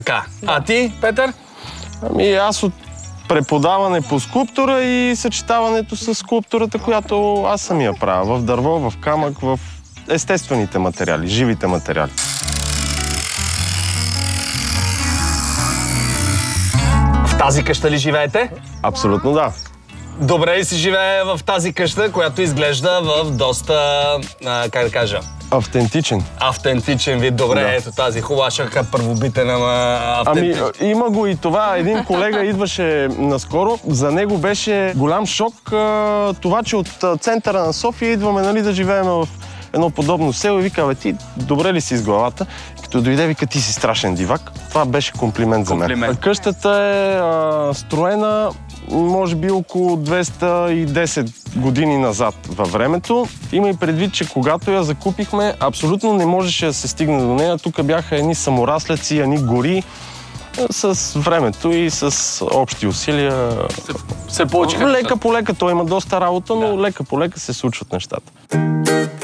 Така. А ти, Петър? Ами аз от преподаване по скулптура и съчетаването с скулптурата, която аз самия правя. В дърво, в камък, в естествените материали, живите материали. В тази къща ли живеете? Абсолютно да. Добре ли си живее в тази къща, която изглежда в доста, как да кажа? Автентичен. Автентичен вид. Добре, Да. ето тази хубава шака първобитен, ама автентичен. Ами, има го и това. Един колега идваше наскоро. За него беше голям шок това, че от центъра на София идваме, нали, да живеем в едно подобно село и вика, ти добре ли си с главата? Като дойде, вика, ти си страшен дивак. Това беше комплимент за мен. Къщата е строена може би около 210 години назад във времето. Има и предвид, че когато я закупихме, абсолютно не можеше да се стигне до нея. Тук бяха едни самораслеци, едни гори. С времето и с общи усилия се получиха. Лека по лека, той има доста работа, но лека по лека се случват нещата.